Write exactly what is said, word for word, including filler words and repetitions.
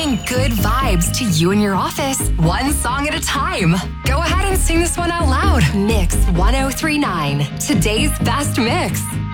bringing good vibes to you and your office, one song at a time. Go ahead and sing this one out loud. Mix one oh three point nine, today's best mix.